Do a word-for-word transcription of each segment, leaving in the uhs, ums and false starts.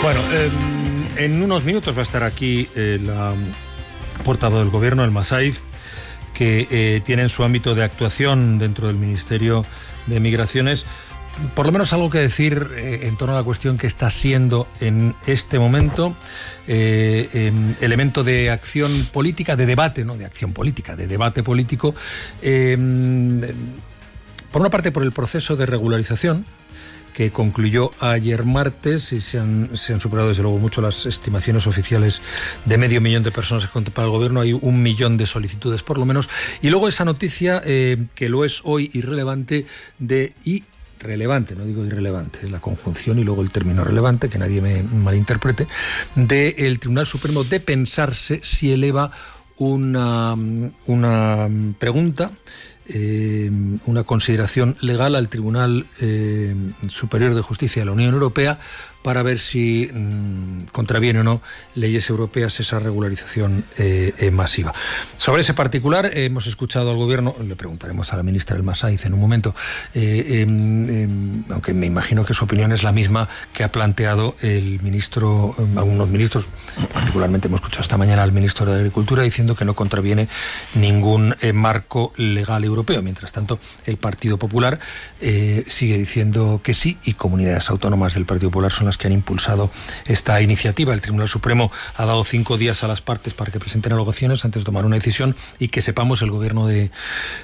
Bueno, eh, en unos minutos va a estar aquí eh, la portavoz del Gobierno, el Massaif, que eh, tiene en su ámbito de actuación dentro del Ministerio de Migraciones por lo menos algo que decir eh, en torno a la cuestión que está siendo en este momento eh, eh, elemento de acción política, de debate, no de acción política, de debate político, eh, por una parte por el proceso de regularización que concluyó ayer martes y se han, se han superado desde luego mucho las estimaciones oficiales de medio millón de personas que contempla el Gobierno. Hay un millón de solicitudes por lo menos. Y luego esa noticia eh, que lo es hoy irrelevante de y relevante, no digo irrelevante, la conjunción y luego el término relevante, que nadie me malinterprete, del Tribunal Supremo de pensarse si eleva una, una pregunta, eh, una consideración legal al Tribunal eh, Superior de Justicia de la Unión Europea para ver si mmm, contraviene o no leyes europeas esa regularización eh, eh, masiva. Sobre ese particular eh, hemos escuchado al Gobierno, le preguntaremos a la ministra El Massaif en un momento, eh, eh, eh, aunque me imagino que su opinión es la misma que ha planteado el ministro, eh, algunos ministros, particularmente hemos escuchado esta mañana al ministro de Agricultura diciendo que no contraviene ningún eh, marco legal europeo. Mientras tanto, el Partido Popular eh, sigue diciendo que sí, y comunidades autónomas del Partido Popular son las que han impulsado esta iniciativa. El Tribunal Supremo ha dado cinco días a las partes para que presenten alegaciones antes de tomar una decisión, y que sepamos el Gobierno de,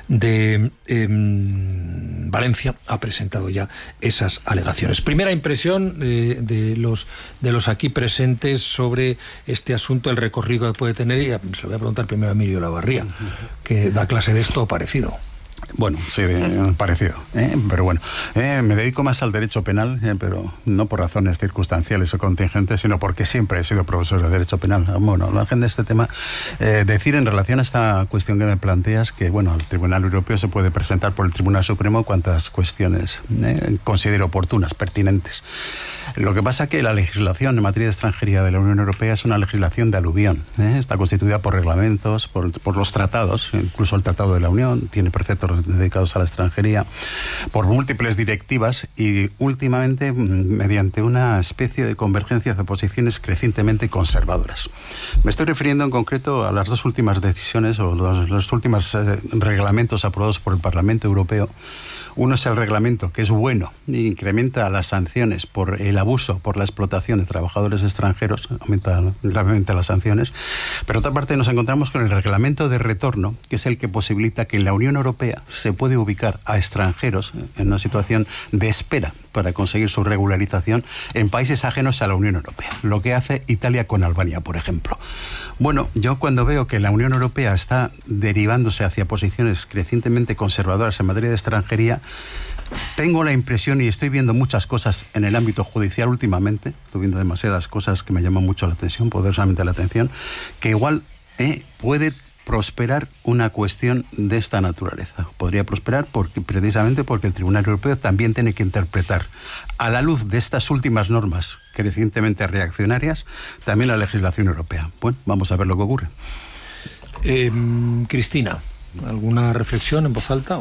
de eh, Valencia ha presentado ya esas alegaciones. Primera impresión eh, de los de los aquí presentes sobre este asunto, el recorrido que puede tener, y se lo voy a preguntar primero a Emilio Lavarría, que da clase de esto o parecido. Bueno, sí, eh, parecido, ¿eh? Pero bueno, eh, me dedico más al derecho penal, eh, pero no por razones circunstanciales o contingentes, sino porque siempre he sido profesor de derecho penal. Bueno, al margen de este tema, eh, decir en relación a esta cuestión que me planteas, que bueno, al Tribunal Europeo se puede presentar por el Tribunal Supremo cuantas cuestiones eh, considere oportunas, pertinentes. Lo que pasa es que la legislación en materia de extranjería de la Unión Europea es una legislación de aluvión, ¿eh? Está constituida por reglamentos, por, por los tratados, incluso el Tratado de la Unión tiene preceptos dedicados a la extranjería, por múltiples directivas y últimamente mediante una especie de convergencia de posiciones crecientemente conservadoras. Me estoy refiriendo en concreto a las dos últimas decisiones o los, los últimos eh, reglamentos aprobados por el Parlamento Europeo. Uno es el reglamento, que es bueno, incrementa las sanciones por el abuso, por la explotación de trabajadores extranjeros, aumenta gravemente las sanciones. Pero otra parte nos encontramos con el reglamento de retorno, que es el que posibilita que en la Unión Europea se puede ubicar a extranjeros en una situación de espera para conseguir su regularización en países ajenos a la Unión Europea, lo que hace Italia con Albania, por ejemplo. Bueno, yo cuando veo que la Unión Europea está derivándose hacia posiciones crecientemente conservadoras en materia de extranjería, tengo la impresión, y estoy viendo muchas cosas en el ámbito judicial últimamente, estoy viendo demasiadas cosas que me llaman mucho la atención, poderosamente la atención, que igual eh, puede prosperar una cuestión de esta naturaleza. Podría prosperar porque precisamente porque el Tribunal Europeo también tiene que interpretar, a la luz de estas últimas normas crecientemente reaccionarias, también la legislación europea. Bueno, vamos a ver lo que ocurre. Eh, Cristina, ¿alguna reflexión en voz alta?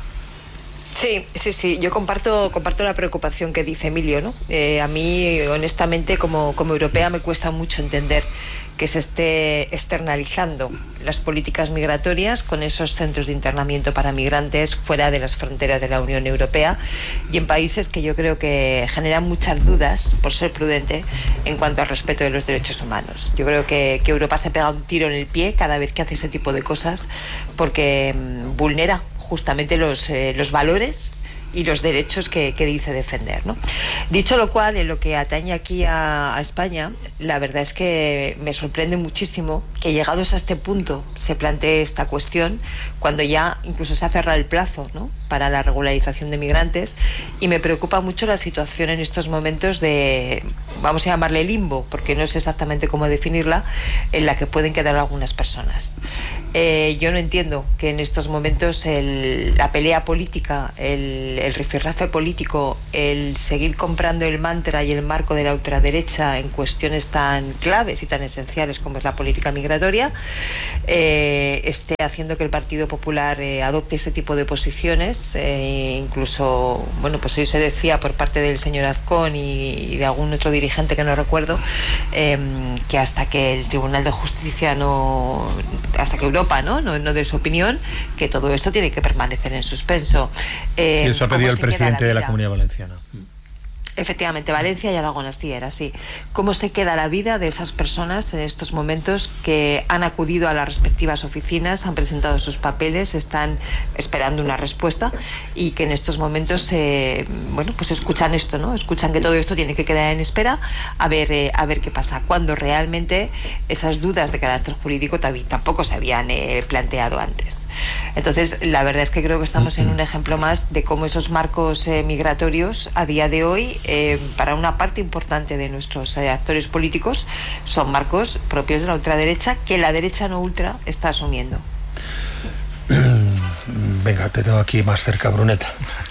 Sí, sí, sí. Yo comparto comparto la preocupación que dice Emilio, ¿no? Eh, a mí, honestamente, como, como europea, me cuesta mucho entender que se esté externalizando las políticas migratorias con esos centros de internamiento para migrantes fuera de las fronteras de la Unión Europea y en países que yo creo que generan muchas dudas, por ser prudente, en cuanto al respeto de los derechos humanos. Yo creo que, que Europa se pega un tiro en el pie cada vez que hace ese tipo de cosas porque mmm, vulnera justamente los, eh, los valores y los derechos que, que dice defender, ¿no? Dicho lo cual, en lo que atañe aquí a, a España, la verdad es que me sorprende muchísimo que llegados a este punto se plantee esta cuestión cuando ya incluso se ha cerrado el plazo, ¿no?, para la regularización de migrantes, y me preocupa mucho la situación en estos momentos de, vamos a llamarle limbo, porque no sé exactamente cómo definirla, en la que pueden quedar algunas personas. Eh, yo no entiendo que en estos momentos el, la pelea política, el, el rifirrafe político, el seguir comprando el mantra y el marco de la ultraderecha en cuestiones tan claves y tan esenciales como es la política migratoria, eh, esté haciendo que el Partido Popular eh, adopte este tipo de posiciones. Eh, incluso, bueno, pues hoy se decía por parte del señor Azcón y, y de algún otro dirigente que no recuerdo, eh, que hasta que el Tribunal de Justicia no, hasta que Europa no, no, no dé su opinión, que todo esto tiene que permanecer en suspenso. Eh, y eso ha pedido el presidente de la Comunidad Valenciana. Efectivamente, Valencia y Aragón así era así. ¿Cómo se queda la vida de esas personas en estos momentos que han acudido a las respectivas oficinas, han presentado sus papeles, están esperando una respuesta y que en estos momentos, eh, bueno, pues escuchan esto, ¿no? Escuchan que todo esto tiene que quedar en espera a ver, eh, a ver qué pasa, cuando realmente esas dudas de carácter jurídico tampoco se habían eh, planteado antes. Entonces, la verdad es que creo que estamos en un ejemplo más de cómo esos marcos eh, migratorios a día de hoy, Eh, para una parte importante de nuestros eh, actores políticos, son marcos propios de la ultraderecha que la derecha no ultra está asumiendo. Venga, te tengo aquí más cerca, Bruneta.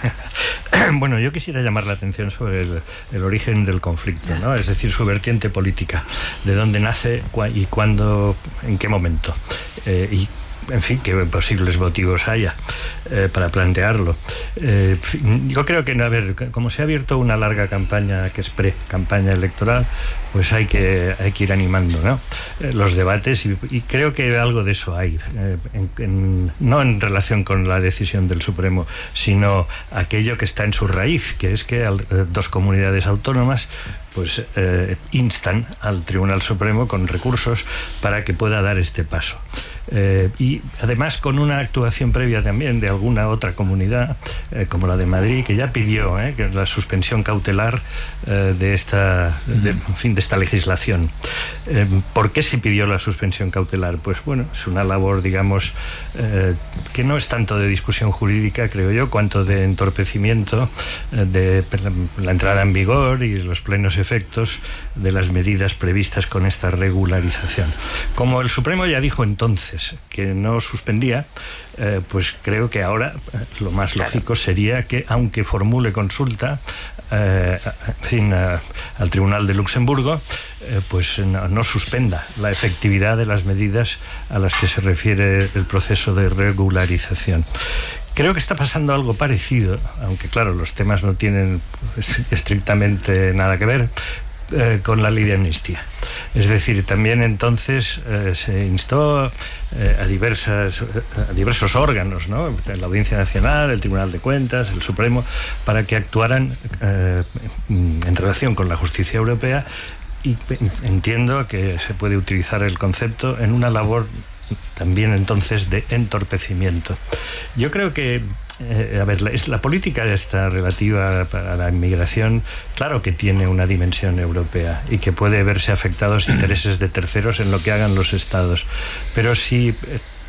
Bueno, yo quisiera llamar la atención sobre el, el origen del conflicto, ¿no? Es decir, su vertiente política, de dónde nace y cuándo, en qué momento, eh, y en fin, qué posibles motivos haya eh, para plantearlo. Eh, yo creo que, a ver, como se ha abierto una larga campaña, que es pre-campaña electoral, pues hay que, hay que ir animando, ¿no? Eh, los debates, y, y creo que algo de eso hay, eh, en, en, no en relación con la decisión del Supremo, sino aquello que está en su raíz, que es que al, eh, dos comunidades autónomas pues eh, instan al Tribunal Supremo con recursos para que pueda dar este paso. Eh, y además con una actuación previa también de alguna otra comunidad, eh, como la de Madrid, que ya pidió eh, que la suspensión cautelar eh, de esta de, en fin, de esta legislación. Eh, ¿Por qué se pidió la suspensión cautelar? Pues bueno, es una labor, digamos, eh, que no es tanto de discusión jurídica, creo yo, cuanto de entorpecimiento eh, de la entrada en vigor y los plenos efectos de las medidas previstas con esta regularización. Como el Supremo ya dijo entonces que no suspendía, eh, pues creo que ahora eh, lo más lógico sería que, aunque formule consulta eh, en fin, eh, al Tribunal de Luxemburgo, eh, pues no, no suspenda la efectividad de las medidas a las que se refiere el proceso de regularización. Creo que está pasando algo parecido, aunque claro, los temas no tienen estrictamente nada que ver, eh, con la ley de amnistía. Es decir, también entonces eh, se instó eh, a, diversas, a diversos órganos, ¿no? La Audiencia Nacional, el Tribunal de Cuentas, el Supremo, para que actuaran eh, en relación con la justicia europea, y entiendo que se puede utilizar el concepto en una labor también entonces de entorpecimiento. Yo creo que eh, a ver, la, es, la política esta relativa a la inmigración, claro que tiene una dimensión europea y que puede verse afectados intereses de terceros en lo que hagan los estados, pero si eh,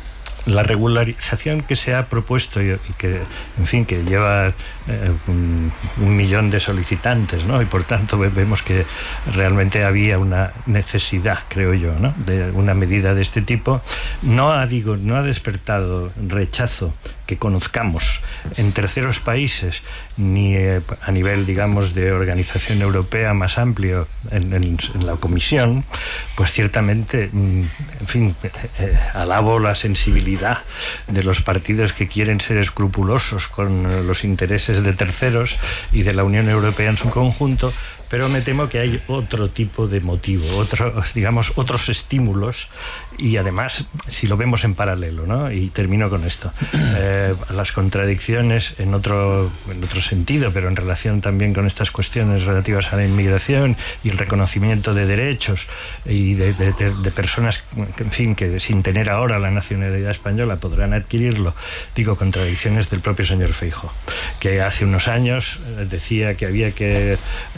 la regularización que se ha propuesto y, y que, en fin, que lleva eh, un, un millón de solicitantes, ¿no? Y por tanto vemos que realmente había una necesidad, creo yo, ¿no? De una medida de este tipo. No ha, digo, no ha despertado rechazo que conozcamos en terceros países, ni eh, a nivel, digamos, de organización europea más amplio en, en, en la Comisión, pues ciertamente, en fin, eh, alabo la sensibilidad de los partidos que quieren ser escrupulosos con los intereses de terceros y de la Unión Europea en su conjunto, pero me temo que hay otro tipo de motivo, otros, digamos, otros estímulos, y además, si lo vemos en paralelo, ¿no? Y termino con esto. Eh, las contradicciones en otro, en otro sentido, pero en relación también con estas cuestiones relativas a la inmigración y el reconocimiento de derechos y de, de, de, de personas, en fin, que sin tener ahora la nacionalidad española podrán adquirirlo. Digo, contradicciones del propio señor Feijóo, que hace unos años decía que había que eh,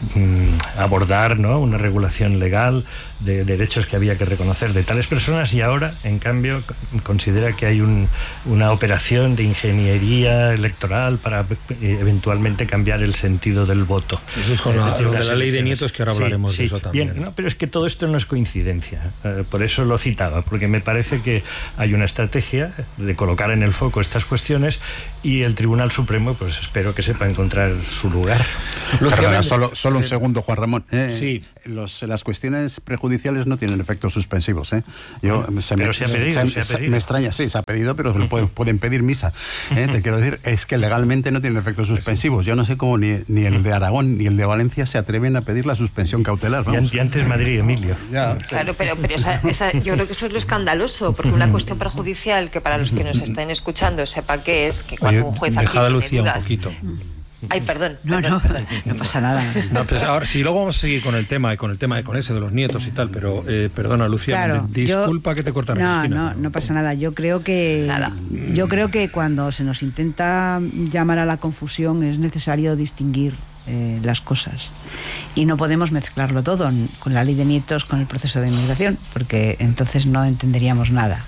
mm, abordar, ¿no?, una regulación legal de derechos que había que reconocer de tales personas, y ahora, en cambio, considera que hay un, una operación de ingeniería electoral para eh, eventualmente cambiar el sentido del voto. Eso es con la, lo de la ley de nietos, que ahora hablaremos sí, sí, de eso también. Bien, no, pero es que todo esto no es coincidencia, eh, por eso lo citaba, porque me parece que hay una estrategia de colocar en el foco estas cuestiones, y el Tribunal Supremo, pues espero que sepa encontrar su lugar. Perdona, solo, solo un segundo, Juan Ramón. Eh, sí. Los, las cuestiones prejudiciales no tienen efectos suspensivos. ¿eh? Yo, bueno, se pero me, se ha pedido, se, se ha se, pedido. Me extraña, sí, se ha pedido, pero uh-huh. pueden, pueden pedir misa. ¿eh? Te quiero decir, es que legalmente no tienen efectos suspensivos. Yo no sé cómo ni, ni el de Aragón ni el de Valencia se atreven a pedir la suspensión cautelar. Vamos. Y antes Madrid, Emilio. Ya, claro, pero, pero esa, esa, yo creo que eso es lo escandaloso, porque una cuestión perjudicial, que para los que nos estén escuchando sepa qué es, que cuando un juez aquí tiene Lucía dudas... un poquito. Ay, perdón. No, perdón, no, perdón. no pasa nada. No, pues ahora sí, luego vamos a seguir con el tema, con el tema con ese de los nietos y tal, pero eh, perdona, Lucía, Claro, disculpa yo, que te cortara, no, Cristina. No, no pasa nada. Yo creo que Nada. yo creo que cuando se nos intenta llamar a la confusión es necesario distinguir eh, las cosas, y no podemos mezclarlo todo con la ley de nietos con el proceso de inmigración, porque entonces no entenderíamos nada.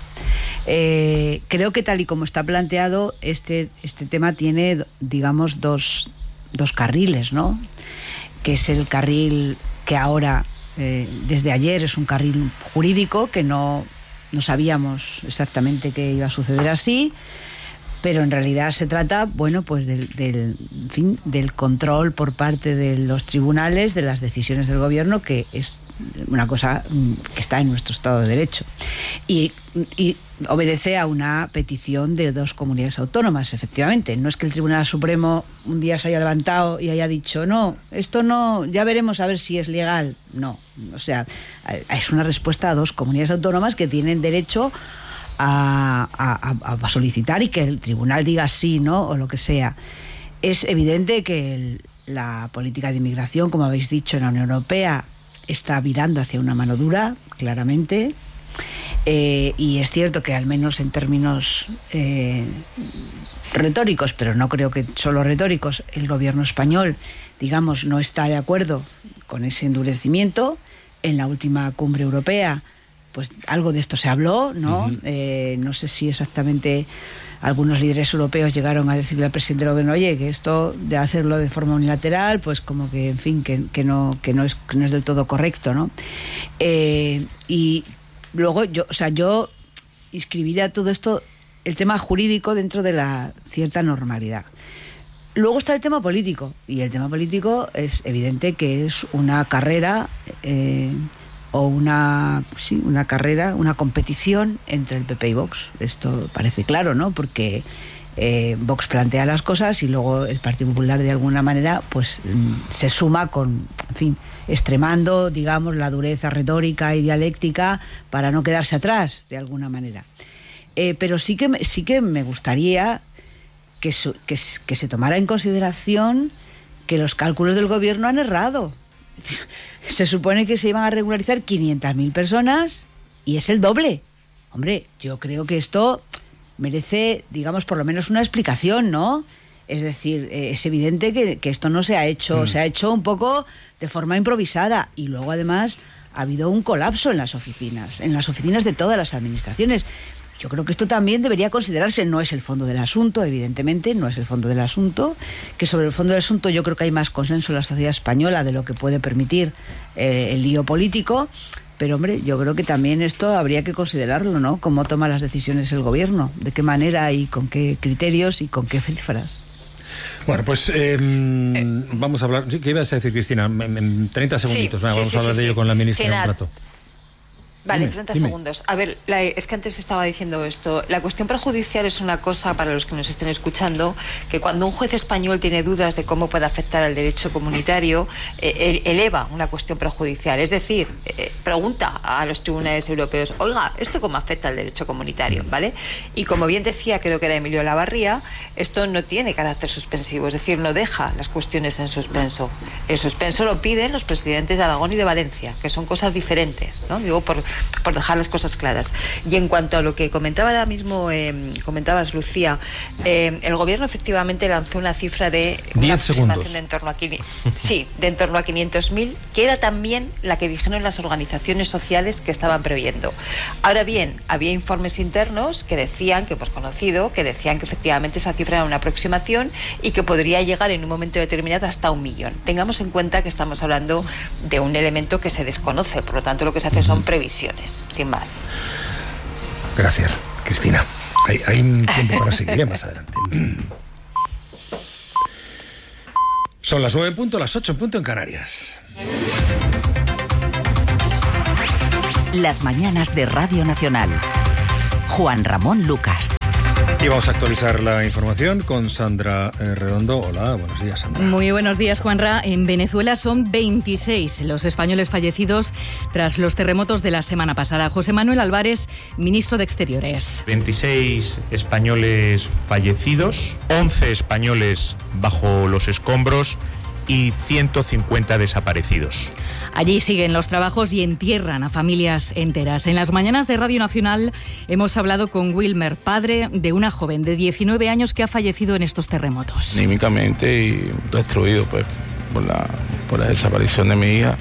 Eh, creo que tal y como está planteado, este, este tema tiene, digamos, dos, dos carriles, ¿no? Que es el carril que ahora, eh, desde ayer, es un carril jurídico, que no, no sabíamos exactamente qué iba a suceder así, pero en realidad se trata, bueno, pues del, del, en fin, del control por parte de los tribunales de las decisiones del gobierno, que es una cosa que está en nuestro Estado de Derecho. Y, y obedece a una petición de dos comunidades autónomas, efectivamente. No es que el Tribunal Supremo un día se haya levantado y haya dicho, no, esto no, ya veremos a ver si es legal. No, o sea, es una respuesta a dos comunidades autónomas que tienen derecho A, a, a solicitar, y que el tribunal diga sí, no, o lo que sea. Es evidente que el, la política de inmigración, como habéis dicho, en la Unión Europea está virando hacia una mano dura, claramente, eh, y es cierto que al menos en términos eh, retóricos, pero no creo que solo retóricos, el gobierno español, digamos, no está de acuerdo con ese endurecimiento. En la última cumbre europea, pues algo de esto se habló, ¿no? Uh-huh. Eh, no sé si exactamente algunos líderes europeos llegaron a decirle al presidente del gobierno, oye, que esto de hacerlo de forma unilateral, pues como que, en fin, que, que, no, que, no, es, que no es del todo correcto, ¿no? Eh, y luego, yo, o sea, yo inscribiría todo esto, el tema jurídico, dentro de la cierta normalidad. Luego está el tema político, y el tema político es evidente que es una carrera... Eh, o una, sí, una carrera, una competición entre el P P y Vox. Esto parece claro, ¿no? Porque eh, Vox plantea las cosas y luego el Partido Popular, de alguna manera, pues se suma con, en fin, extremando, digamos, la dureza retórica y dialéctica para no quedarse atrás, de alguna manera. Eh, pero sí que, sí que me gustaría que, su, que, que se tomara en consideración que los cálculos del gobierno han errado. Se supone que se iban a regularizar quinientas mil personas y es el doble. Hombre, yo creo que esto merece, digamos, por lo menos una explicación, ¿no? Es decir, eh, es evidente que, que esto no se ha hecho, mm. se ha hecho un poco de forma improvisada, y luego además ha habido un colapso en las oficinas, en las oficinas de todas las administraciones. Yo creo que esto también debería considerarse. No es el fondo del asunto, evidentemente, no es el fondo del asunto, que sobre el fondo del asunto yo creo que hay más consenso en la sociedad española de lo que puede permitir eh, el lío político, pero hombre, yo creo que también esto habría que considerarlo, ¿no? Cómo toma las decisiones el gobierno, de qué manera y con qué criterios y con qué cifras. Bueno, pues eh, eh, vamos a hablar. ¿Qué ibas a decir, Cristina? En, en treinta segunditos, sí, nada, sí, vamos sí, a hablar sí, de ello sí. con la ministra sí, en un rato. Vale, dime, treinta dime. segundos. A ver, la, es que antes estaba diciendo esto. La cuestión prejudicial es una cosa, para los que nos estén escuchando, que cuando un juez español tiene dudas de cómo puede afectar al derecho comunitario, eh, eleva una cuestión prejudicial. Es decir, eh, pregunta a los tribunales europeos, oiga, ¿esto cómo afecta al derecho comunitario? ¿Vale? Y como bien decía, creo que era Emilio Lavarría, esto no tiene carácter suspensivo, es decir, no deja las cuestiones en suspenso. El suspenso lo piden los presidentes de Aragón y de Valencia, que son cosas diferentes, ¿no? Digo, por por dejar las cosas claras. Y en cuanto a lo que comentaba ahora mismo, eh, comentabas, Lucía, eh, el gobierno efectivamente lanzó una cifra de una aproximación de en torno a quinientos, sí, de en torno a quinientos mil, que era también la que dijeron las organizaciones sociales que estaban previendo. Ahora bien, había informes internos que decían, que hemos conocido, que decían que efectivamente esa cifra era una aproximación y que podría llegar en un momento determinado hasta un millón. Tengamos en cuenta que estamos hablando de un elemento que se desconoce, por lo tanto lo que se hace son previsiones, sin más. Gracias, Cristina. Hay, hay un tiempo para seguir más adelante. Son las nueve en punto, las ocho en punto en Canarias. Las mañanas de Radio Nacional. Juan Ramón Lucas. Y vamos a actualizar la información con Sandra eh, Redondo. Hola, buenos días, Sandra. Muy buenos días, Juanra. En Venezuela son veintiséis los españoles fallecidos tras los terremotos de la semana pasada. José Manuel Álvarez, ministro de Exteriores. veintiséis españoles fallecidos, once españoles bajo los escombros y ciento cincuenta desaparecidos. Allí siguen los trabajos y entierran a familias enteras. En las mañanas de Radio Nacional hemos hablado con Wilmer, padre de una joven de diecinueve años que ha fallecido en estos terremotos. Anímicamente y destruido pues, por, la, por la desaparición de mi hija.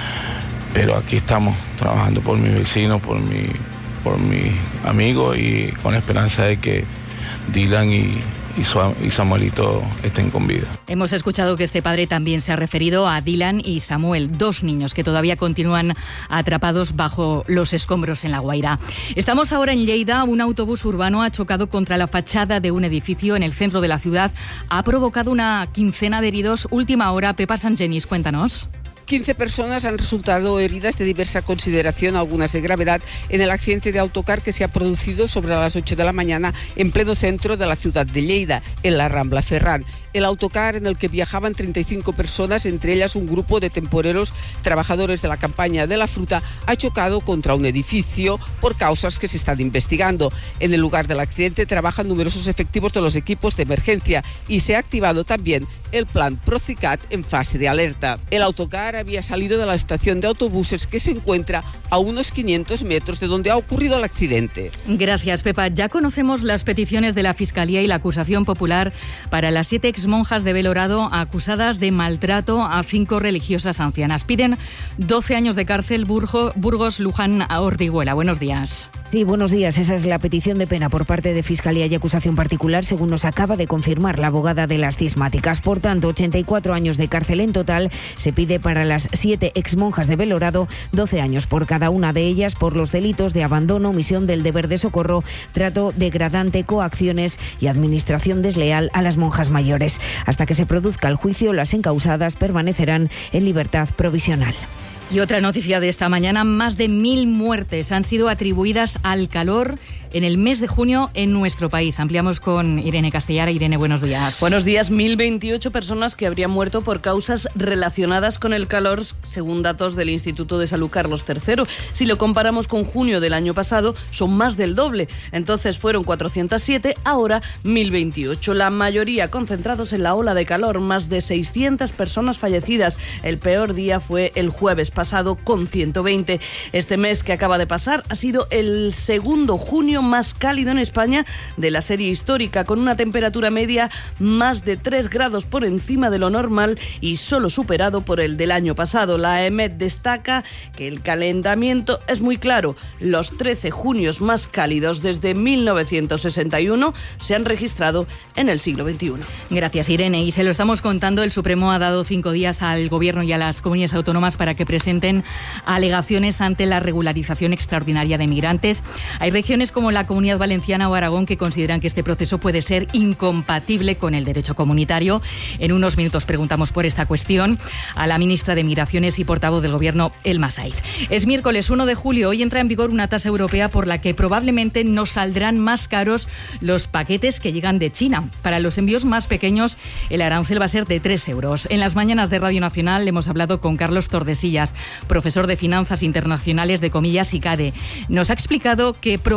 Pero aquí estamos trabajando por mis vecinos, por mi, por mis amigos y con la esperanza de que Dylan y... Y, su, y Samuelito estén con vida. Hemos escuchado que este padre también se ha referido a Dylan y Samuel, dos niños que todavía continúan atrapados bajo los escombros en La Guaira. Estamos ahora en Lleida. Un autobús urbano ha chocado contra la fachada de un edificio en el centro de la ciudad. Ha provocado una quincena de heridos. Última hora, Pepa Sangenis, cuéntanos. quince personas han resultado heridas de diversa consideración, algunas de gravedad, en el accidente de autocar que se ha producido sobre las ocho de la mañana en pleno centro de la ciudad de Lleida, en la Rambla Ferran. El autocar en el que viajaban treinta y cinco personas, entre ellas un grupo de temporeros trabajadores de la campaña de la fruta, ha chocado contra un edificio por causas que se están investigando. En el lugar del accidente trabajan numerosos efectivos de los equipos de emergencia y se ha activado también el plan Procicat en fase de alerta. El autocar había salido de la estación de autobuses que se encuentra a unos quinientos metros de donde ha ocurrido el accidente. Gracias, Pepa. Ya conocemos las peticiones de la Fiscalía y la acusación popular para las siete exmonjas de Belorado acusadas de maltrato a cinco religiosas ancianas. Piden doce años de cárcel. Burgo, Burgos, Luján, Ortiguela. Buenos días. Sí, buenos días. Esa es la petición de pena por parte de Fiscalía y acusación particular, según nos acaba de confirmar la abogada de las cismáticas. Por tanto, ochenta y cuatro años de cárcel en total. Se pide para las siete exmonjas de Belorado, doce años por cada una de ellas por los delitos de abandono, omisión del deber de socorro, trato degradante, coacciones y administración desleal a las monjas mayores. Hasta que se produzca el juicio, las encausadas permanecerán en libertad provisional. Y otra noticia de esta mañana: más de mil muertes han sido atribuidas al calor en el mes de junio en nuestro país. Ampliamos con Irene Castellara. Irene, buenos días. Buenos días. mil veintiocho personas que habrían muerto por causas relacionadas con el calor, según datos del Instituto de Salud Carlos tercero. Si lo comparamos con junio del año pasado, son más del doble. Entonces fueron cuatrocientos siete, ahora mil veintiocho. La mayoría concentrados en la ola de calor, más de seiscientas personas fallecidas. El peor día fue el jueves pasado, con ciento veinte. Este mes que acaba de pasar ha sido el segundo junio más cálido en España de la serie histórica, con una temperatura media más de tres grados por encima de lo normal y solo superado por el del año pasado. La E M E T destaca que el calentamiento es muy claro. Los trece junios más cálidos desde mil novecientos sesenta y uno se han registrado en el siglo veintiuno. Gracias, Irene. Y se lo estamos contando, el Supremo ha dado cinco días al Gobierno y a las comunidades autónomas para que presenten alegaciones ante la regularización extraordinaria de migrantes. Hay regiones como la Comunidad Valenciana o Aragón que consideran que este proceso puede ser incompatible con el derecho comunitario. En unos minutos preguntamos por esta cuestión a la ministra de Migraciones y portavoz del Gobierno, Elma Saiz. Es miércoles uno de julio. Hoy entra en vigor una tasa europea por la que probablemente nos saldrán más caros los paquetes que llegan de China. Para los envíos más pequeños, el arancel va a ser de tres euros. En las mañanas de Radio Nacional hemos hablado con Carlos Tordesillas, profesor de Finanzas Internacionales de Comillas y CADE. Nos ha explicado que probablemente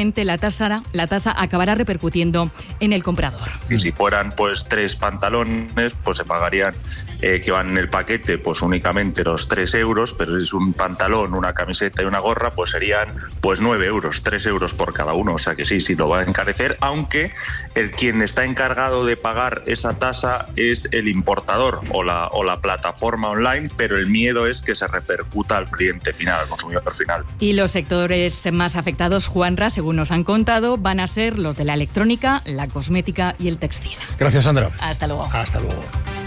finalmente la tasa, la tasa acabará repercutiendo en el comprador. Y si fueran pues tres pantalones, pues se pagarían, eh, que van en el paquete, pues únicamente los tres euros, pero si es un pantalón, una camiseta y una gorra, pues serían pues nueve euros, tres euros por cada uno. O sea que sí, sí lo va a encarecer, aunque el quien está encargado de pagar esa tasa es el importador o la, o la plataforma online, pero el miedo es que se repercuta al cliente final, al consumidor final. Y los sectores más afectados, Juanra, según nos han contado, van a ser los de la electrónica, la cosmética y el textil. Gracias, Sandra. Hasta luego. Hasta luego.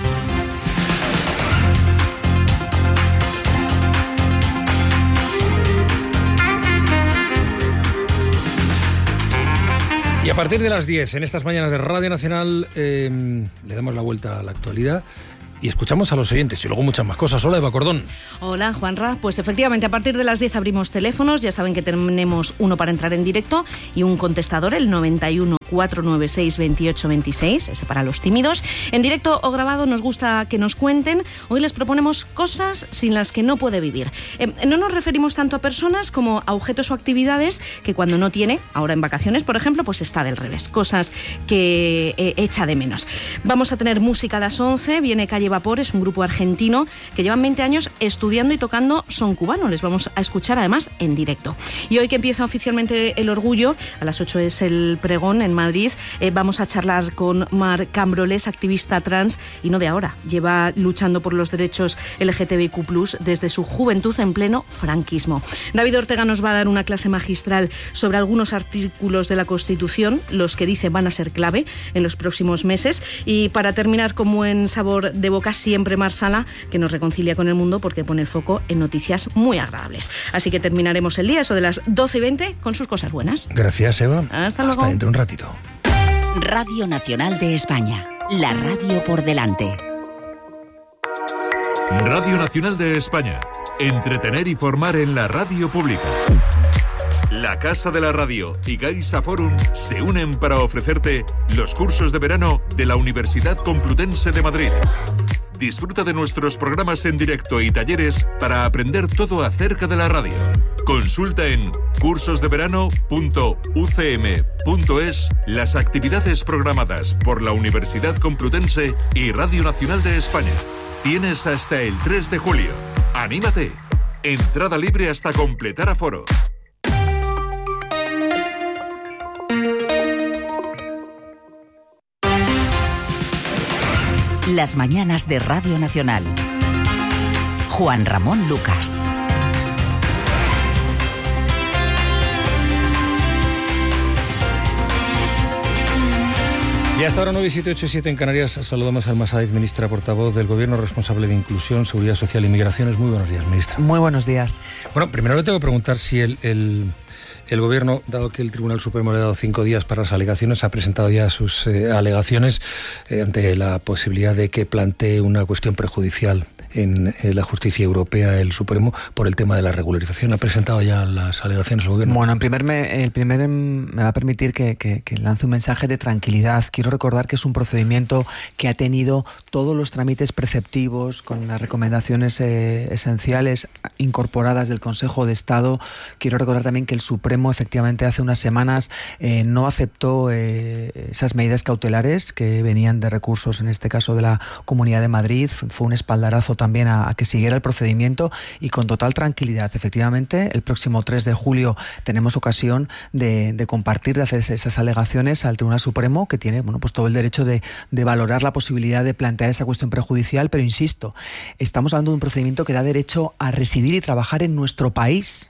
Y a partir de las diez, en estas mañanas de Radio Nacional, eh, le damos la vuelta a la actualidad y escuchamos a los oyentes y luego muchas más cosas. Hola, Eva Cordón. Hola, Juanra. Pues efectivamente, a partir de las diez abrimos teléfonos. Ya saben que tenemos uno para entrar en directo y un contestador, el noventa y uno, cuatrocientos noventa y seis, veintiocho veintiséis, ese para los tímidos. En directo o grabado nos gusta que nos cuenten. Hoy les proponemos cosas sin las que no puede vivir. Eh, no nos referimos tanto a personas como a objetos o actividades que cuando no tiene, ahora en vacaciones, por ejemplo, pues está del revés. Cosas que eh, echa de menos. Vamos a tener música a las once. Viene Calle Vapor, es un grupo argentino que llevan veinte años estudiando y tocando son cubano. Les vamos a escuchar además en directo. Y hoy que empieza oficialmente el Orgullo, a las ocho es el pregón en Madrid, eh, vamos a charlar con Mar Cambroles, activista trans y no de ahora. Lleva luchando por los derechos L G T B Q plus, desde su juventud en pleno franquismo. David Ortega nos va a dar una clase magistral sobre algunos artículos de la Constitución, los que dice van a ser clave en los próximos meses. Y para terminar con buen sabor de boca, siempre Mar Sala, que nos reconcilia con el mundo porque pone el foco en noticias muy agradables. Así que terminaremos el día, eso de las doce y veinte, con sus cosas buenas. Gracias, Eva. Hasta luego. Hasta dentro de un ratito. Radio Nacional de España, la radio por delante. Radio Nacional de España, entretener y formar en la radio pública. La Casa de la Radio y Gaisa Forum se unen para ofrecerte los cursos de verano de la Universidad Complutense de Madrid. Disfruta de nuestros programas en directo y talleres para aprender todo acerca de la radio. Consulta en cursos de verano punto u c m punto es las actividades programadas por la Universidad Complutense y Radio Nacional de España. Tienes hasta el tres de julio. ¡Anímate! Entrada libre hasta completar aforo. Las mañanas de Radio Nacional. Juan Ramón Lucas. Y hasta ahora nueve siete ocho siete en Canarias. Saludamos al Masaiz, ministra portavoz del Gobierno, responsable de Inclusión, Seguridad Social y Migraciones. Muy buenos días, ministra. Muy buenos días. Bueno, primero le tengo que preguntar si el, el, el Gobierno, dado que el Tribunal Supremo le ha dado cinco días para las alegaciones, ha presentado ya sus eh, alegaciones eh, ante la posibilidad de que plantee una cuestión prejudicial en, en la justicia europea, el Supremo, por el tema de la regularización. ¿Ha presentado ya las alegaciones al Gobierno? Bueno, en primer me, el primer me va a permitir que, que, que lance un mensaje de tranquilidad. Quiero recordar que es un procedimiento que ha tenido todos los trámites preceptivos, con las recomendaciones eh, esenciales incorporadas del Consejo de Estado. Quiero recordar también que el Supremo, efectivamente, hace unas semanas eh, no aceptó eh, esas medidas cautelares que venían de recursos, en este caso de la Comunidad de Madrid. Fue un espaldarazo también a, a que siguiera el procedimiento, y con total tranquilidad. Efectivamente, el próximo tres de julio tenemos ocasión de, de compartir, de hacer esas alegaciones al Tribunal Supremo, que tiene, bueno, pues todo el derecho de, de valorar la posibilidad de plantear esa cuestión prejudicial, pero insisto, estamos hablando de un procedimiento que da derecho a residir y trabajar en nuestro país.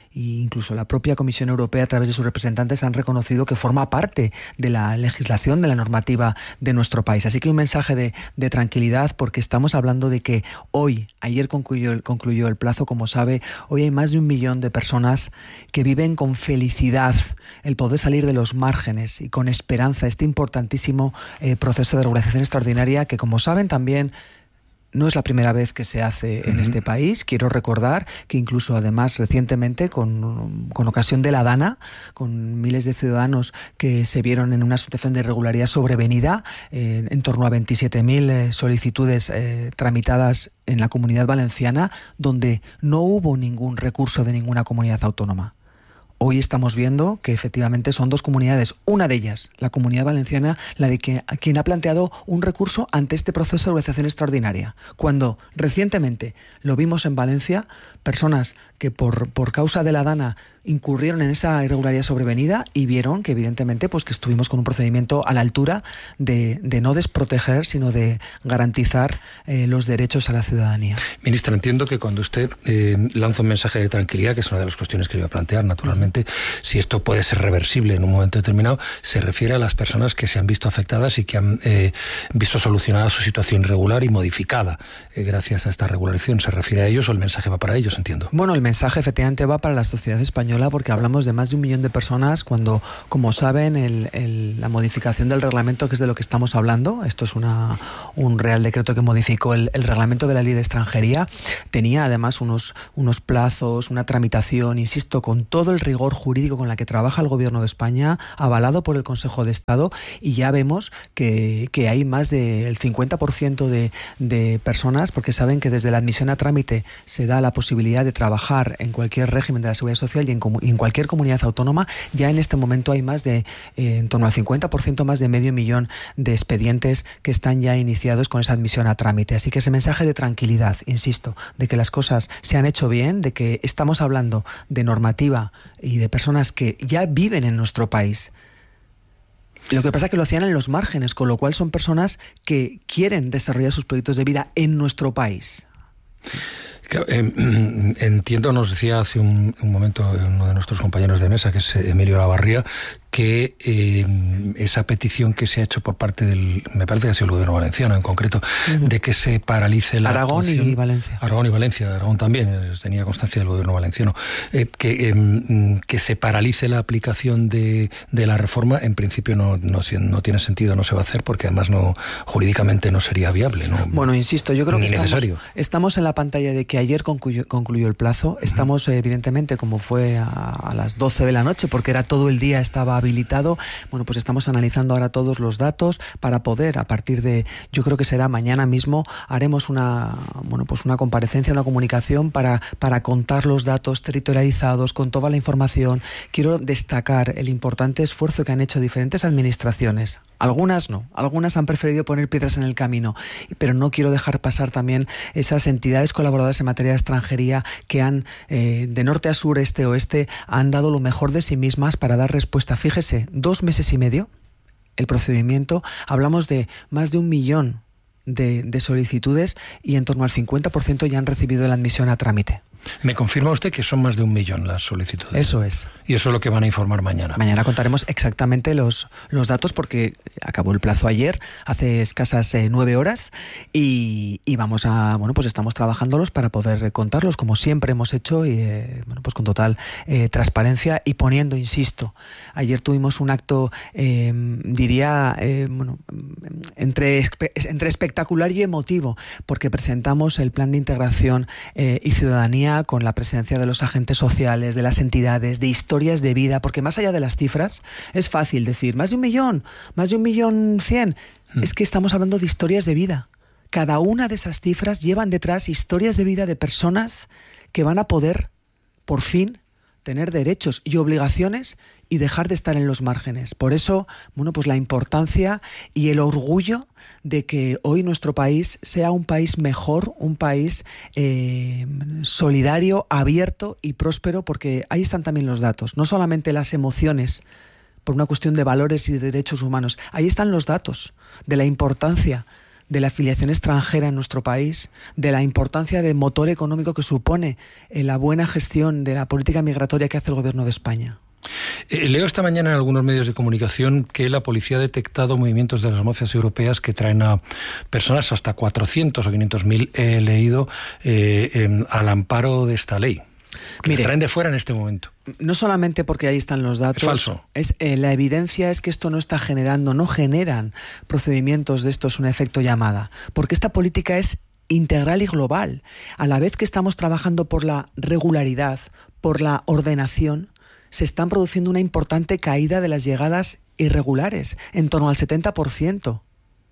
Y incluso la propia Comisión Europea, a través de sus representantes, han reconocido que forma parte de la legislación, de la normativa de nuestro país. Así que un mensaje de, de tranquilidad, porque estamos hablando de que hoy, ayer concluyó, concluyó el plazo, como sabe, hoy hay más de un millón de personas que viven con felicidad el poder salir de los márgenes y con esperanza este importantísimo eh, proceso de regularización extraordinaria que, como saben, también no es la primera vez que se hace en uh-huh. este país. Quiero recordar que incluso, además, recientemente, con, con ocasión de la DANA, con miles de ciudadanos que se vieron en una situación de irregularidad sobrevenida, eh, en torno a veintisiete mil eh, solicitudes eh, tramitadas en la Comunidad Valenciana, donde no hubo ningún recurso de ninguna comunidad autónoma. hoy estamos viendo que efectivamente son dos comunidades, una de ellas, la Comunidad Valenciana, la de que, quien ha planteado un recurso ante este proceso de regularización extraordinaria. Cuando recientemente lo vimos en Valencia, personas que por, por causa de la DANA incurrieron en esa irregularidad sobrevenida y vieron que evidentemente pues que estuvimos con un procedimiento a la altura de, de no desproteger, sino de garantizar eh, los derechos a la ciudadanía. Ministra, entiendo que cuando usted eh, lanza un mensaje de tranquilidad, que es una de las cuestiones que le iba a plantear, naturalmente, si esto puede ser reversible en un momento determinado, se refiere a las personas que se han visto afectadas y que han eh, visto solucionada su situación irregular y modificada eh, gracias a esta regularización. ¿Se refiere a ellos o el mensaje va para ellos, entiendo? Bueno, el mensaje efectivamente va para la sociedad española, porque hablamos de más de un millón de personas cuando, como saben, el, el, la modificación del reglamento, que es de lo que estamos hablando, esto es una, un real decreto que modificó el, el reglamento de la ley de extranjería, tenía además unos, unos plazos, una tramitación, insisto, con todo el rigor jurídico con la que trabaja el Gobierno de España, avalado por el Consejo de Estado, y ya vemos que, que hay más del cincuenta por ciento de, de personas, porque saben que desde la admisión a trámite se da la posibilidad de trabajar en cualquier régimen de la Seguridad Social y en, en cualquier comunidad autónoma. Ya en este momento hay más de, eh, en torno al cincuenta por ciento, más de medio millón de expedientes que están ya iniciados con esa admisión a trámite. Así que ese mensaje de tranquilidad, insisto, de que las cosas se han hecho bien, de que estamos hablando de normativa y de personas que ya viven en nuestro país. Lo que pasa es que lo hacían en los márgenes, con lo cual son personas que quieren desarrollar sus proyectos de vida en nuestro país. Claro, eh, entiendo, nos decía hace un, un momento uno de nuestros compañeros de mesa, que es Emilio Lavarría, que eh, esa petición que se ha hecho por parte del, me parece que ha sido el Gobierno valenciano en concreto, uh-huh. de que se paralice la Aragón actuación, y Valencia. Aragón y Valencia, Aragón también, tenía constancia del Gobierno valenciano, eh, que, eh, que se paralice la aplicación de, de la reforma, en principio no, no, no tiene sentido, no se va a hacer, porque además no jurídicamente no sería viable. ¿no? Bueno, insisto, yo creo Ni que estamos, necesario. estamos en la pantalla de que ayer concluyó, concluyó el plazo, estamos uh-huh. evidentemente, como fue a, a las doce de la noche, porque era todo el día, estaba habilitado. Bueno, pues estamos analizando ahora todos los datos para poder, a partir de, yo creo que será mañana mismo, haremos una, bueno, pues una comparecencia, una comunicación para, para contar los datos territorializados con toda la información. Quiero destacar el importante esfuerzo que han hecho diferentes administraciones. Algunas no, algunas han preferido poner piedras en el camino, pero no quiero dejar pasar también esas entidades colaboradoras en materia de extranjería que han, eh, de norte a sur, este a oeste, han dado lo mejor de sí mismas para dar respuesta. Fíjese, dos meses y medio, el procedimiento, hablamos de más de un millón de, de solicitudes y en torno al cincuenta por ciento ya han recibido la admisión a trámite. ¿Me confirma usted que son más de un millón las solicitudes? Eso es. Y eso es lo que van a informar mañana. Mañana contaremos exactamente los, los datos, porque acabó el plazo ayer, hace escasas eh, nueve horas, y, y vamos a, bueno, pues estamos trabajándolos para poder contarlos, como siempre hemos hecho, y eh, bueno, pues con total eh, transparencia y poniendo, insisto, ayer tuvimos un acto, eh, diría, eh, bueno, entre, entre espectacular y emotivo, porque presentamos el plan de integración eh, y ciudadanía con la presencia de los agentes sociales, de las entidades, de historias de vida, porque más allá de las cifras, es fácil decir, más de un millón, más de un millón cien, mm. es que estamos hablando de historias de vida. Cada una de esas cifras llevan detrás historias de vida de personas que van a poder, por fin, tener derechos y obligaciones y dejar de estar en los márgenes. Por eso, bueno, pues la importancia y el orgullo de que hoy nuestro país sea un país mejor, un país eh, solidario, abierto y próspero, porque ahí están también los datos, no solamente las emociones por una cuestión de valores y de derechos humanos, ahí están los datos de la importancia de la afiliación extranjera en nuestro país, de la importancia de motor económico que supone eh, la buena gestión de la política migratoria que hace el Gobierno de España. Eh, leo esta mañana en algunos medios de comunicación que la policía ha detectado movimientos de las mafias europeas que traen a personas hasta cuatrocientos o quinientos mil, he leído, eh, eh, al amparo de esta ley. Que Mire, traen de fuera en este momento. No solamente porque ahí están los datos. Es falso. Es, eh, la evidencia es que esto no está generando, no generan procedimientos de estos un efecto llamada. Porque esta política es integral y global. A la vez que estamos trabajando por la regularidad, por la ordenación, se están produciendo una importante caída de las llegadas irregulares, en torno al setenta por ciento.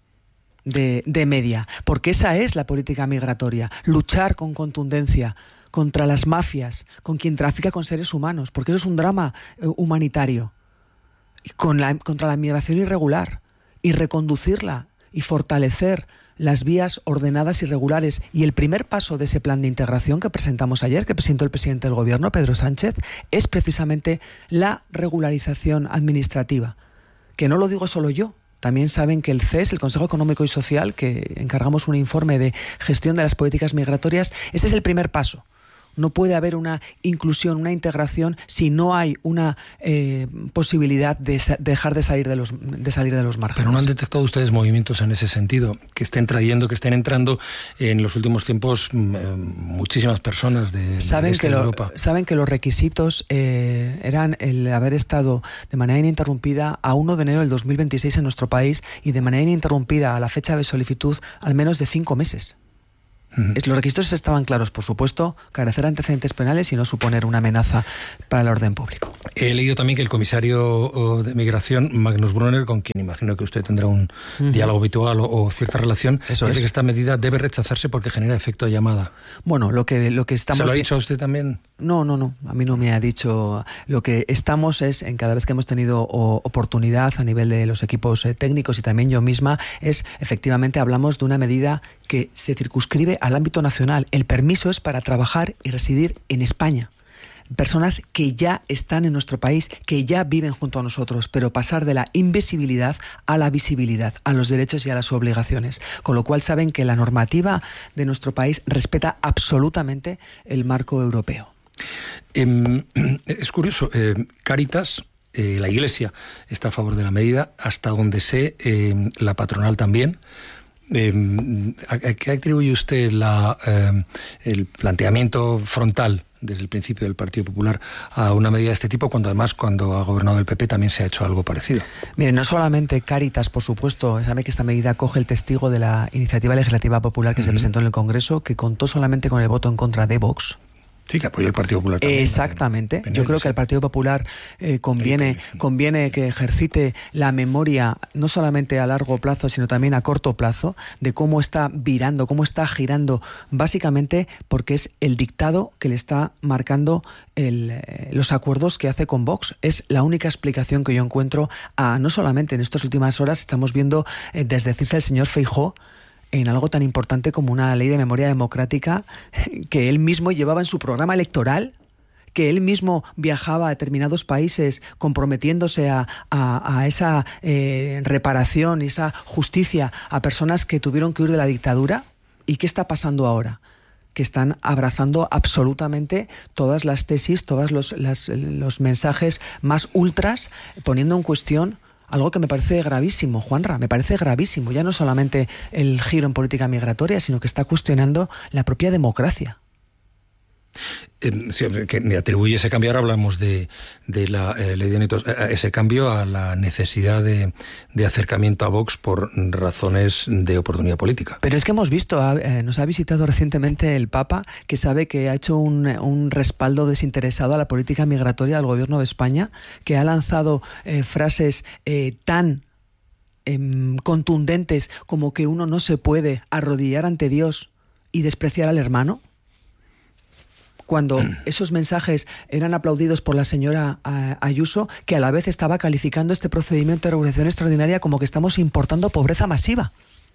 De, de media. Porque esa es la política migratoria. Luchar con contundencia contra las mafias, con quien trafica con seres humanos, porque eso es un drama eh, humanitario, con la, contra la migración irregular, y reconducirla y fortalecer las vías ordenadas y regulares. Y el primer paso de ese plan de integración que presentamos ayer, que presentó el presidente del Gobierno, Pedro Sánchez, es precisamente la regularización administrativa. Que no lo digo solo yo. También saben que el C E S, el Consejo Económico y Social, que encargamos un informe de gestión de las políticas migratorias, ese es el primer paso. No puede haber una inclusión, una integración, si no hay una eh, posibilidad de sa- dejar de salir de los de salir de los márgenes. Pero no han detectado ustedes movimientos en ese sentido, que estén trayendo, que estén entrando en los últimos tiempos eh, muchísimas personas de, saben de este que lo, Europa. Saben que los requisitos eh, eran el haber estado de manera ininterrumpida a primero de enero del dos mil veintiséis en nuestro país y de manera ininterrumpida a la fecha de solicitud al menos de cinco meses. Los requisitos estaban claros, por supuesto, carecer de antecedentes penales y no suponer una amenaza para el orden público. He leído también que el comisario de Migración, Magnus Brunner, con quien imagino que usted tendrá un uh-huh. diálogo habitual o, o cierta relación, Eso dice es. que esta medida debe rechazarse porque genera efecto de llamada. Bueno, lo que, lo que estamos... ¿Se lo ha dicho a usted también? No, no, no. A mí no me ha dicho. Lo que estamos es, en cada vez que hemos tenido o, oportunidad a nivel de los equipos eh, técnicos y también yo misma, es efectivamente hablamos de una medida que se circunscribe al ámbito nacional. El permiso es para trabajar y residir en España. Personas que ya están en nuestro país, que ya viven junto a nosotros, pero pasar de la invisibilidad a la visibilidad, a los derechos y a las obligaciones. Con lo cual saben que la normativa de nuestro país respeta absolutamente el marco europeo. Eh, es curioso, eh, Cáritas, eh, la Iglesia está a favor de la medida, hasta donde sé, eh, la patronal también. Eh, ¿a qué atribuye usted la, eh, el planteamiento frontal desde el principio del Partido Popular a una medida de este tipo, cuando además cuando ha gobernado el P P también se ha hecho algo parecido? Mire, no solamente Cáritas, por supuesto, sabe que esta medida coge el testigo de la iniciativa legislativa popular que uh-huh. se presentó en el Congreso, que contó solamente con el voto en contra de Vox. Sí, que apoyó el Partido Popular también. Exactamente. Yo creo que al Partido Popular eh, conviene, conviene que ejercite la memoria, no solamente a largo plazo, sino también a corto plazo, de cómo está virando, cómo está girando, básicamente porque es el dictado que le está marcando el, eh, los acuerdos que hace con Vox. Es la única explicación que yo encuentro a, no solamente en estas últimas horas, estamos viendo eh, desdecirse el señor Feijóo en algo tan importante como una ley de memoria democrática que él mismo llevaba en su programa electoral, que él mismo viajaba a determinados países comprometiéndose a, a, a esa eh, reparación y esa justicia a personas que tuvieron que huir de la dictadura. ¿Y qué está pasando ahora? Que están abrazando absolutamente todas las tesis, todos los, las, los mensajes más ultras, poniendo en cuestión algo que me parece gravísimo, Juanra, me parece gravísimo. Ya no solamente el giro en política migratoria, sino que está cuestionando la propia democracia. Eh, sí, que me atribuye ese cambio, ahora hablamos de, de la eh, ley de netos, eh, ese cambio a la necesidad de, de acercamiento a Vox por razones de oportunidad política. Pero es que hemos visto, eh, nos ha visitado recientemente el Papa, que sabe que ha hecho un, un respaldo desinteresado a la política migratoria del Gobierno de España, que ha lanzado eh, frases eh, tan eh, contundentes como que uno no se puede arrodillar ante Dios y despreciar al hermano. Cuando esos mensajes eran aplaudidos por la señora Ayuso, que a la vez estaba calificando este procedimiento de regulación extraordinaria como que estamos importando pobreza masiva.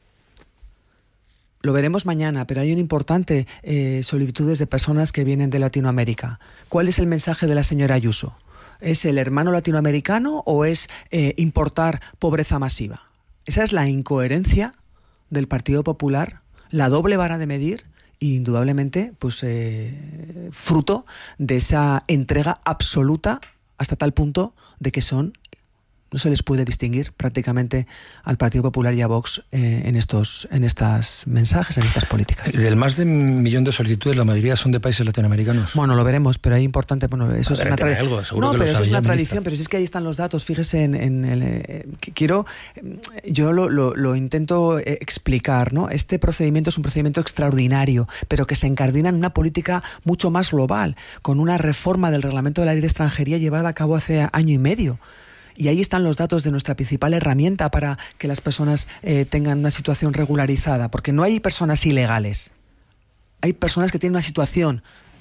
Lo veremos mañana, pero hay un importante eh, solicitudes de personas que vienen de Latinoamérica. ¿Cuál es el mensaje de la señora Ayuso? ¿Es el hermano latinoamericano o es eh, importar pobreza masiva? Esa es la incoherencia del Partido Popular, la doble vara de medir, y indudablemente pues eh, fruto de esa entrega absoluta hasta tal punto de que son, no se les puede distinguir prácticamente al Partido Popular y a Vox eh, en estos en estas mensajes, en estas políticas. Del más de un millón de solicitudes, la mayoría son de países latinoamericanos. Bueno, lo veremos, pero es importante, bueno, eso es una tradición. No, pero eso es una tradición, pero si es que ahí están los datos, fíjese en, en el eh, quiero yo lo, lo, lo intento explicar, ¿no? Este procedimiento es un procedimiento extraordinario, pero que se encardina en una política mucho más global, con una reforma del reglamento de la ley de extranjería llevada a cabo hace año y medio. Y ahí están los datos de nuestra principal herramienta para que las personas eh, tengan una situación regularizada, porque no hay personas ilegales, hay personas que tienen una situación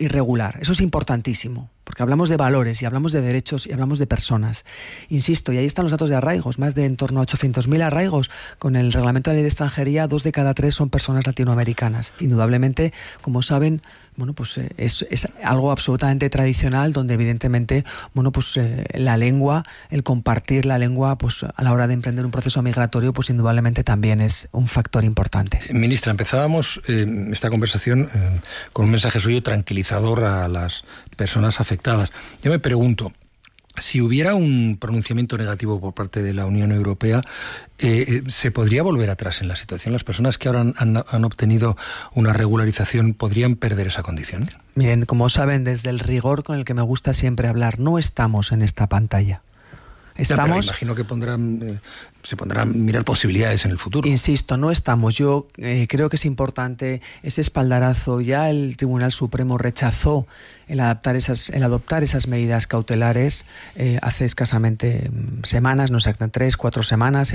irregular. Eso es importantísimo, porque hablamos de valores y hablamos de derechos y hablamos de personas. Insisto, y ahí están los datos de arraigos, más de en torno a ochocientos mil arraigos. Con el reglamento de ley de extranjería, dos de cada tres son personas latinoamericanas. Indudablemente, como saben, bueno, pues eh, es, es algo absolutamente tradicional, donde evidentemente, bueno, pues eh, la lengua, el compartir la lengua, pues a la hora de emprender un proceso migratorio, pues indudablemente también es un factor importante. Ministra, empezábamos eh, esta conversación eh, con un mensaje suyo tranquilizador a las personas afectadas. Yo me pregunto, si hubiera un pronunciamiento negativo por parte de la Unión Europea, eh, ¿se podría volver atrás en la situación? ¿Las personas que ahora han, han, han obtenido una regularización podrían perder esa condición? Miren, como saben, desde el rigor con el que me gusta siempre hablar, no estamos en esta pantalla. Estamos... Ya, imagino que pondrán, eh, se pondrán mirar posibilidades en el futuro. Insisto, no estamos. Yo eh, creo que es importante ese espaldarazo. Ya el Tribunal Supremo rechazó el adaptar esas, el adoptar esas medidas cautelares eh, hace escasamente semanas, no sé, tres, cuatro semanas.